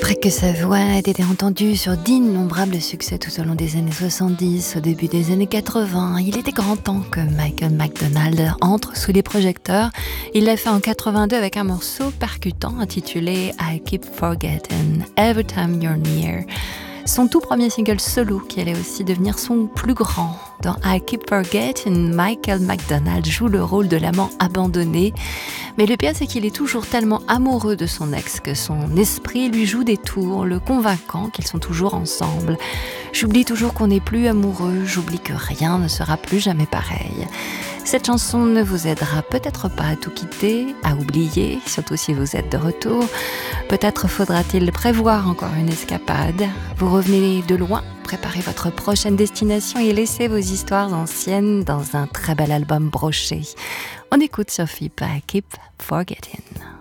vrai que sa voix a été entendue sur d'innombrables succès tout au long des années 70, au début des années 80. Il était grand temps que Michael McDonald entre sous les projecteurs. Il l'a fait en 82 avec un morceau percutant intitulé I Keep Forgetting Every Time You're Near. Son tout premier single solo qui allait aussi devenir son plus grand. Dans I Keep Forgetting, Michael McDonald joue le rôle de l'amant abandonné. Mais le pire, c'est qu'il est toujours tellement amoureux de son ex que son esprit lui joue des tours, le convainquant qu'ils sont toujours ensemble. J'oublie toujours qu'on n'est plus amoureux, j'oublie que rien ne sera plus jamais pareil. Cette chanson ne vous aidera peut-être pas à tout quitter, à oublier, surtout si vous êtes de retour. Peut-être faudra-t-il prévoir encore une escapade. Vous revenez de loin, préparez votre prochaine destination et laissez vos histoires anciennes dans un très bel album broché. On écoute Sophie by Keep Forgetting.